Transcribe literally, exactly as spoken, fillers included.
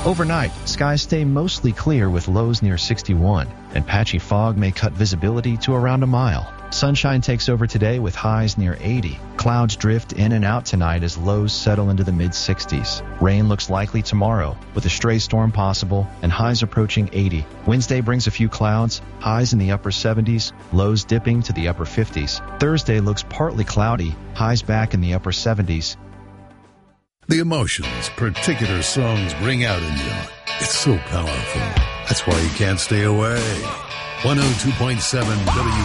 Overnight, skies stay mostly clear with lows near sixty-one, and patchy fog may cut visibility to around a mile. Sunshine takes over today with highs near eighty. Clouds drift in and out tonight as lows settle into the mid-sixties. Rain looks likely tomorrow, with a stray storm possible and highs approaching eighty. Wednesday brings a few clouds, highs in the upper seventies, lows dipping to the upper fifties. Thursday looks partly cloudy, highs back in the upper seventies. The emotions particular songs bring out in you. It's so powerful. That's why you can't stay away. one oh two point seven W